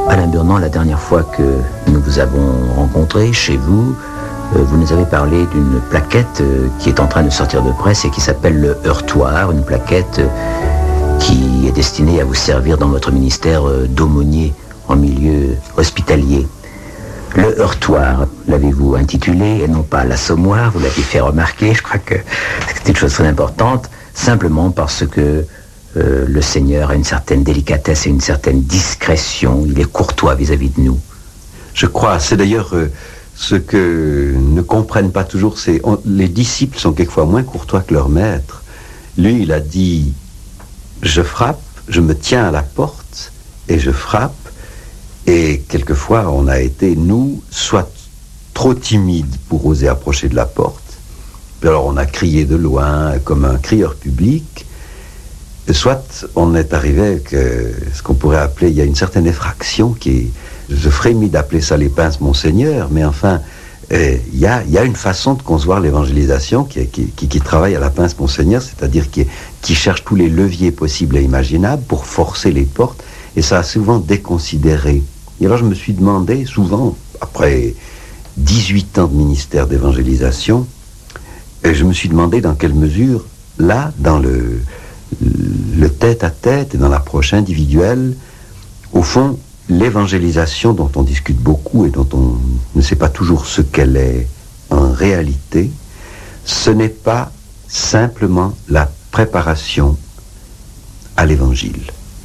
Alain Burnand, la dernière fois que nous vous avons rencontré chez vous, vous nous avez parlé d'une plaquette qui est en train de sortir de presse et qui s'appelle le Heurtoir, une plaquette qui est destinée à vous servir dans votre ministère d'aumônier en milieu hospitalier. Le Heurtoir, l'avez-vous intitulé, et non pas l'Assommoir, vous l'avez fait remarquer, je crois que c'est une chose très importante, simplement parce que le Seigneur a une certaine délicatesse et une certaine discrétion, il est courtois vis-à-vis de nous. Je crois, c'est d'ailleurs ce que ne comprennent pas toujours, les disciples sont quelquefois moins courtois que leur maître. Lui, il a dit, je frappe, je me tiens à la porte et je frappe, et quelquefois on a été, nous, soit trop timides pour oser approcher de la porte, puis alors on a crié de loin comme un crieur public, soit on est arrivé avec ce qu'on pourrait appeler, il y a une certaine effraction qui est, je frémis d'appeler ça les pinces Monseigneur, mais enfin, il y a une façon de concevoir l'évangélisation qui travaille à la pince Monseigneur, c'est-à-dire qui cherche tous les leviers possibles et imaginables pour forcer les portes, et ça a souvent déconsidéré. Et alors je me suis demandé, souvent, après 18 ans de ministère d'évangélisation, je me suis demandé dans quelle mesure, là, dans le tête-à-tête et dans l'approche individuelle, au fond, l'évangélisation dont on discute beaucoup et dont on ne sait pas toujours ce qu'elle est en réalité, ce n'est pas simplement la préparation à l'évangile.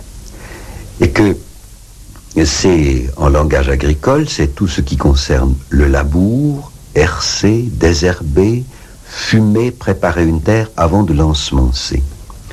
Et que c'est, en langage agricole, c'est tout ce qui concerne le labour, herser, désherber, fumer, préparer une terre avant de l'ensemencer.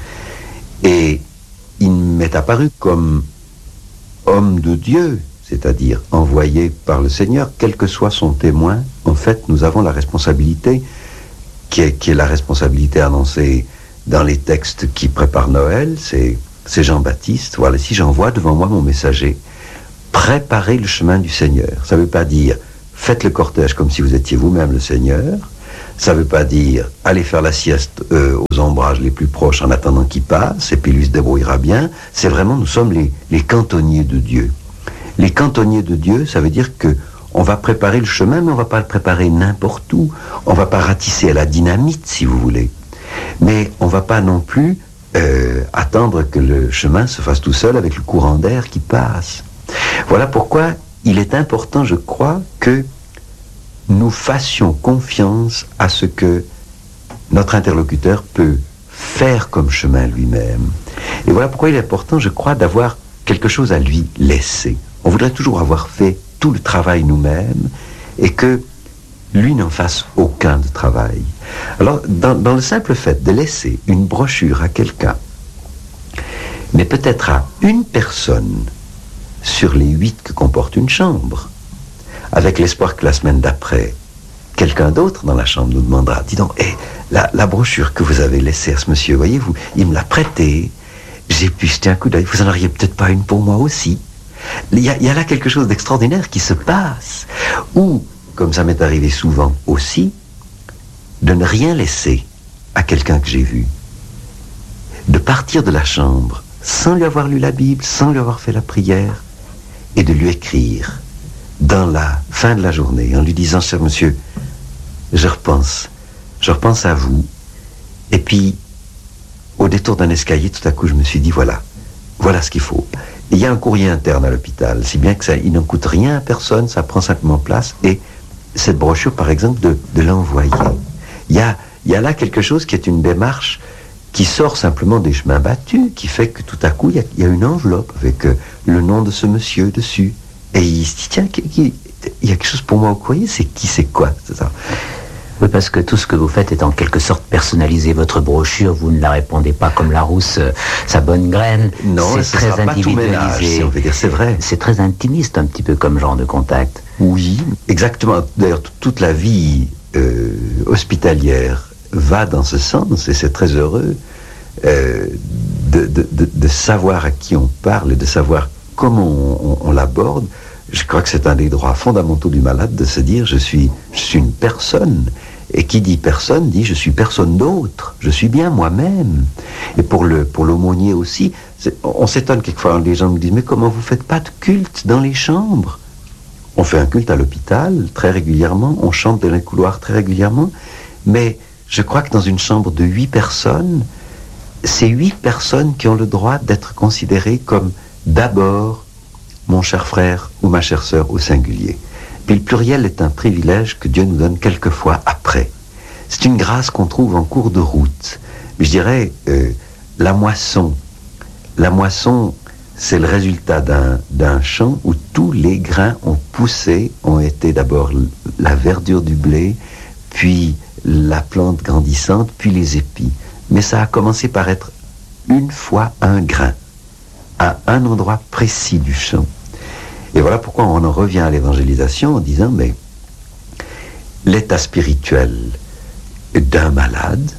Et il m'est apparu comme homme de Dieu, c'est-à-dire envoyé par le Seigneur, quel que soit son témoin, en fait, nous avons la responsabilité, qui est la responsabilité annoncée dans les textes qui préparent Noël, c'est Jean-Baptiste. Voilà, si j'envoie devant moi mon messager, préparez le chemin du Seigneur. Ça ne veut pas dire, faites le cortège comme si vous étiez vous-même le Seigneur. Ça ne veut pas dire, allez faire la sieste aux ombrages les plus proches en attendant qu'il passe, et puis lui se débrouillera bien. C'est vraiment, nous sommes les cantonniers de Dieu. Les cantonniers de Dieu, ça veut dire que on va préparer le chemin, mais on ne va pas le préparer n'importe où. On ne va pas ratisser à la dynamite, si vous voulez. Mais on ne va pas non plus attendre que le chemin se fasse tout seul avec le courant d'air qui passe. Voilà pourquoi il est important, je crois, que nous fassions confiance à ce que notre interlocuteur peut faire comme chemin lui-même. Et voilà pourquoi il est important, je crois, d'avoir quelque chose à lui laisser. On voudrait toujours avoir fait tout le travail nous-mêmes et que lui n'en fasse aucun de travail. Alors, dans le simple fait de laisser une brochure à quelqu'un, mais peut-être à une personne sur les 8 que comporte une chambre, avec l'espoir que la semaine d'après, quelqu'un d'autre dans la chambre nous demandera, dis donc, la brochure que vous avez laissée à ce monsieur, voyez-vous, il me l'a prêtée, j'ai pu jeter un coup d'œil, vous en auriez peut-être pas une pour moi aussi. Il y a là quelque chose d'extraordinaire qui se passe, ou, comme ça m'est arrivé souvent aussi, de ne rien laisser à quelqu'un que j'ai vu, de partir de la chambre sans lui avoir lu la Bible, sans lui avoir fait la prière, et de lui écrire dans la fin de la journée, en lui disant, cher monsieur, je repense à vous, et puis, au détour d'un escalier, tout à coup, je me suis dit, voilà ce qu'il faut. Et il y a un courrier interne à l'hôpital, si bien que ça, il n'en coûte rien à personne, ça prend simplement place, et cette brochure, par exemple, de l'envoyer. Il y a là quelque chose qui est une démarche qui sort simplement des chemins battus, qui fait que tout à coup, il y a une enveloppe avec le nom de ce monsieur dessus. Et il se dit, tiens, il y a quelque chose pour moi au courrier, c'est quoi, c'est ça. Oui, parce que tout ce que vous faites est en quelque sorte personnalisé. Votre brochure, vous ne la répondez pas comme Larousse, sa bonne graine. Non, c'est très individualisé. On veut dire, c'est vrai. C'est très intimiste, un petit peu comme genre de contact. Oui, exactement. D'ailleurs, toute la vie hospitalière va dans ce sens, et c'est très heureux de savoir à qui on parle et de savoir comment on l'aborde. Je crois que c'est un des droits fondamentaux du malade de se dire je suis une personne Et qui dit personne, dit je suis personne d'autre, je suis bien moi-même. Et pour l'aumônier aussi, on s'étonne quelquefois, les gens me disent, mais comment vous faites pas de culte dans les chambres? On fait un culte à l'hôpital très régulièrement, on chante dans les couloirs très régulièrement, mais je crois que dans une chambre de 8 personnes, c'est 8 personnes qui ont le droit d'être considérées comme d'abord mon cher frère ou ma chère sœur au singulier. Puis le pluriel est un privilège que Dieu nous donne quelquefois après. C'est une grâce qu'on trouve en cours de route. Je dirais, la moisson, c'est le résultat d'un champ où tous les grains ont poussé, ont été d'abord la verdure du blé, puis la plante grandissante, puis les épis. Mais ça a commencé par être une fois un grain, à un endroit précis du champ. Et voilà pourquoi on en revient à l'évangélisation en disant, mais l'état spirituel d'un malade,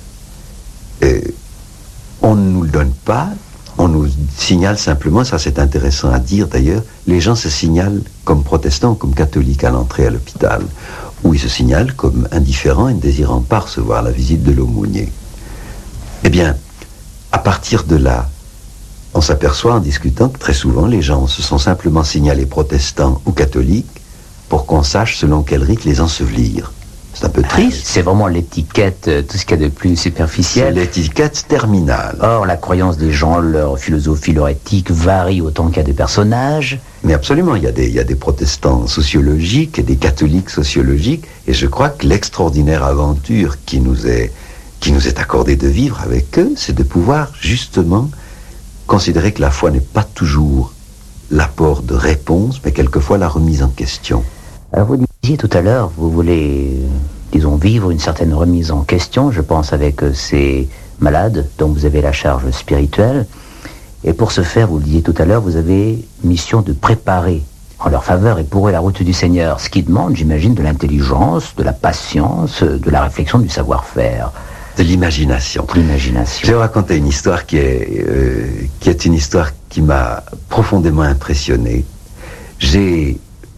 on ne nous le donne pas, on nous signale simplement, ça c'est intéressant à dire d'ailleurs, les gens se signalent comme protestants, comme catholiques à l'entrée à l'hôpital, ou ils se signalent comme indifférents et ne désirant pas recevoir la visite de l'aumônier. Eh bien, à partir de là, on s'aperçoit en discutant que très souvent les gens se sont simplement signalés protestants ou catholiques pour qu'on sache selon quel rite les ensevelir. C'est un peu triste. C'est vraiment l'étiquette, tout ce qu'il y a de plus superficiel. C'est l'étiquette terminale. Or, la croyance des gens, leur philosophie, leur éthique varie autant qu'il y a de personnages. Mais absolument, il y a des protestants sociologiques et des catholiques sociologiques, et je crois que l'extraordinaire aventure qui nous est accordée de vivre avec eux, c'est de pouvoir justement considérer que la foi n'est pas toujours l'apport de réponse, mais quelquefois la remise en question. Alors vous disiez tout à l'heure, vous voulez, disons, vivre une certaine remise en question, je pense, avec ces malades dont vous avez la charge spirituelle. Et pour ce faire, vous le disiez tout à l'heure, vous avez mission de préparer en leur faveur et pour eux la route du Seigneur, ce qui demande, j'imagine, de l'intelligence, de la patience, de la réflexion, du savoir-faire. De l'imagination. L'imagination. Je vais vous raconter une histoire qui est une histoire qui m'a profondément impressionné. J'ai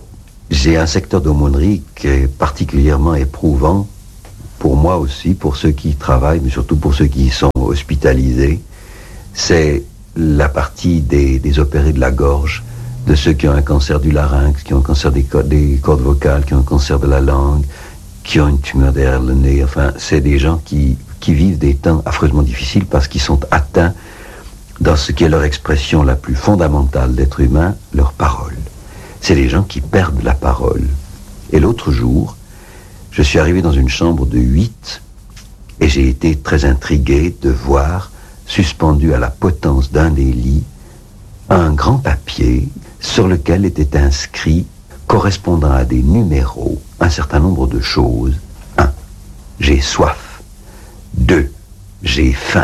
un secteur d'aumônerie qui est particulièrement éprouvant pour moi aussi, pour ceux qui y travaillent, mais surtout pour ceux qui y sont hospitalisés. C'est la partie des opérés de la gorge, de ceux qui ont un cancer du larynx, qui ont un cancer des cordes vocales, qui ont un cancer de la langue, qui ont une tumeur derrière le nez. Enfin, c'est des gens qui vivent des temps affreusement difficiles parce qu'ils sont atteints dans ce qui est leur expression la plus fondamentale d'être humain, leur parole. C'est des gens qui perdent la parole. Et l'autre jour, je suis arrivé dans une chambre de 8 et j'ai été très intrigué de voir, suspendu à la potence d'un des lits, un grand papier sur lequel était inscrit, correspondant à des numéros, un certain nombre de choses. 1. J'ai soif. 2. J'ai faim.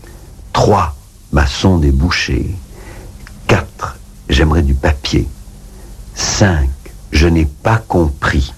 3. Ma sonde est bouchée. 4. J'aimerais du papier. 5. Je n'ai pas compris.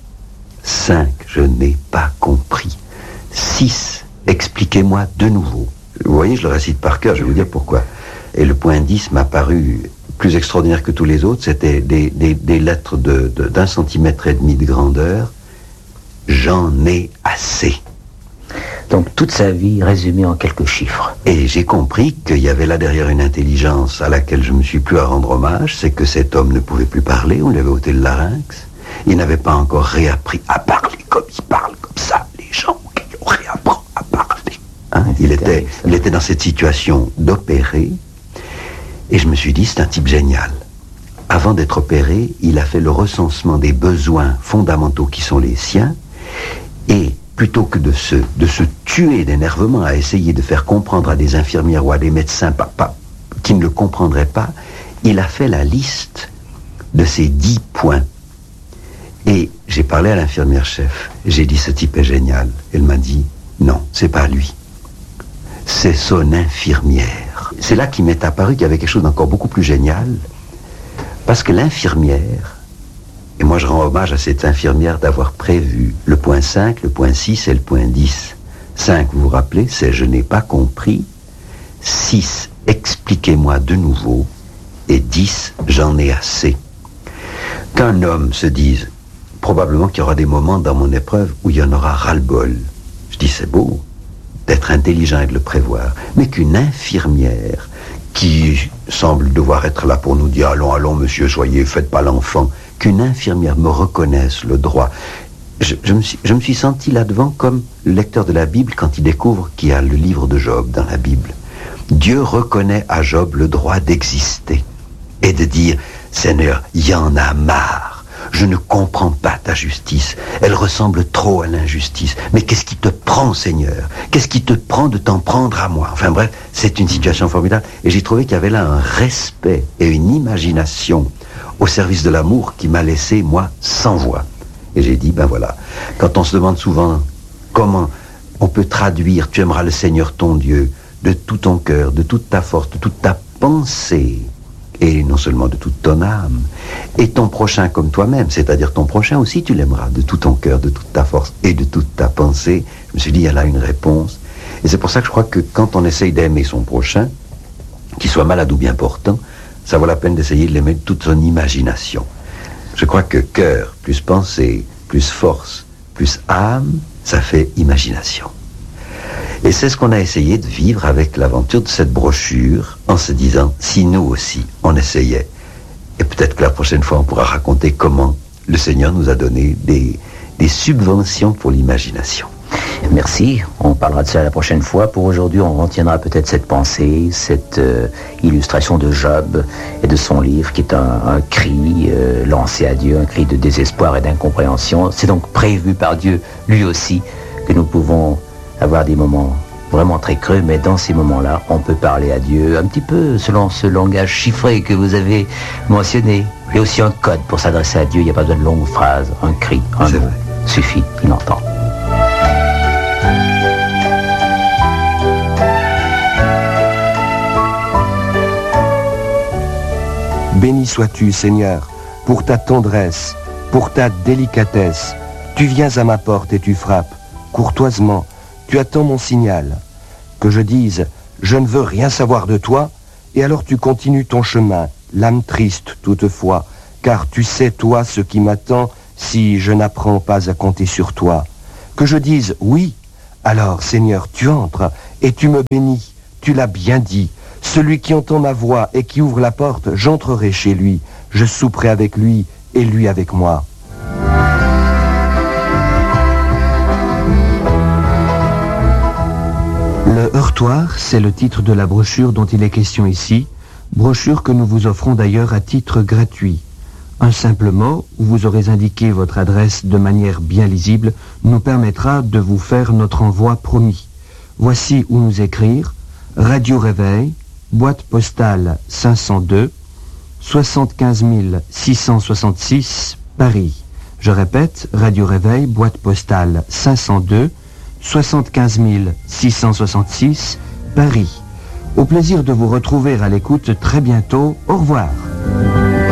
5. Je n'ai pas compris. 6. Expliquez-moi de nouveau. Vous voyez, je le récite par cœur, je vais vous dire pourquoi. Et le point 10 m'a paru plus extraordinaire que tous les autres. C'était des lettres d'1,5 centimètre de grandeur. J'en ai assez. Donc toute sa vie résumée en quelques chiffres. Et j'ai compris qu'il y avait là derrière une intelligence à laquelle je ne me suis plus à rendre hommage, c'est que cet homme ne pouvait plus parler, on lui avait ôté le larynx. Il n'avait pas encore réappris à parler comme il parle, comme ça, les gens qui ont réappris à parler. Hein, il était dans cette situation d'opérer, et je me suis dit, c'est un type génial. Avant d'être opéré, il a fait le recensement des besoins fondamentaux qui sont les siens, et plutôt que de se tuer d'énervement à essayer de faire comprendre à des infirmières ou à des médecins qui ne le comprendraient pas, il a fait la liste de ces 10 points. Et j'ai parlé à l'infirmière chef. J'ai dit, ce type est génial. Elle m'a dit, non, c'est pas lui. C'est son infirmière. C'est là qu'il m'est apparu qu'il y avait quelque chose d'encore beaucoup plus génial, parce que l'infirmière, et moi je rends hommage à cette infirmière d'avoir prévu le point 5, le point 6 et le point 10. 5, vous vous rappelez, c'est je n'ai pas compris. 6, expliquez-moi de nouveau. Et 10, j'en ai assez. Qu'un homme se dise probablement qu'il y aura des moments dans mon épreuve où il y en aura ras-le-bol. Je dis, c'est beau d'être intelligent et de le prévoir, mais qu'une infirmière qui semble devoir être là pour nous dire « Allons, allons, monsieur, soyez, faites pas l'enfant », qu'une infirmière me reconnaisse le droit. Je me suis senti là-devant comme le lecteur de la Bible quand il découvre qu'il y a le livre de Job dans la Bible. Dieu reconnaît à Job le droit d'exister et de dire « Seigneur, il y en a marre. Je ne comprends pas ta justice. Elle ressemble trop à l'injustice. Mais qu'est-ce qui te prend, Seigneur? Qu'est-ce qui te prend de t'en prendre à moi ?» Enfin bref, c'est une situation formidable. Et j'ai trouvé qu'il y avait là un respect et une imagination au service de l'amour qui m'a laissé, moi, sans voix. Et j'ai dit, ben voilà, quand on se demande souvent comment on peut traduire « Tu aimeras le Seigneur ton Dieu de tout ton cœur, de toute ta force, de toute ta pensée, et non seulement de toute ton âme, et ton prochain comme toi-même, c'est-à-dire ton prochain aussi tu l'aimeras de tout ton cœur, de toute ta force et de toute ta pensée », je me suis dit, il y a là une réponse. Et c'est pour ça que je crois que quand on essaye d'aimer son prochain, qu'il soit malade ou bien portant, ça vaut la peine d'essayer de l'aimer de toute son imagination. Je crois que cœur, plus pensée, plus force, plus âme, ça fait imagination. Et c'est ce qu'on a essayé de vivre avec l'aventure de cette brochure, en se disant, si nous aussi, on essayait, et peut-être que la prochaine fois, on pourra raconter comment le Seigneur nous a donné des subventions pour l'imagination. Merci, on parlera de ça la prochaine fois. Pour aujourd'hui, on retiendra peut-être cette pensée, cette illustration de Job et de son livre, qui est un cri lancé à Dieu, un cri de désespoir et d'incompréhension. C'est donc prévu par Dieu, lui aussi, que nous pouvons avoir des moments vraiment très creux, mais dans ces moments-là, on peut parler à Dieu un petit peu selon ce langage chiffré que vous avez mentionné. Il y a aussi un code pour s'adresser à Dieu, il n'y a pas besoin de longues phrases, un cri, un mot, suffit, il entend. Béni sois-tu, Seigneur, pour ta tendresse, pour ta délicatesse. Tu viens à ma porte et tu frappes, courtoisement. Tu attends mon signal, que je dise « Je ne veux rien savoir de toi », et alors tu continues ton chemin, l'âme triste toutefois, car tu sais toi ce qui m'attend si je n'apprends pas à compter sur toi. Que je dise « Oui », alors Seigneur, tu entres et tu me bénis, tu l'as bien dit. Celui qui entend ma voix et qui ouvre la porte, j'entrerai chez lui, je souperai avec lui et lui avec moi. Le heurtoir, c'est le titre de la brochure dont il est question ici, brochure que nous vous offrons d'ailleurs à titre gratuit. Un simple mot, où vous aurez indiqué votre adresse de manière bien lisible, nous permettra de vous faire notre envoi promis. Voici où nous écrire: Radio Réveil, boîte postale 502, 75 666, Paris. Je répète, Radio Réveil, boîte postale 502, 75 666, Paris. Au plaisir de vous retrouver à l'écoute très bientôt. Au revoir.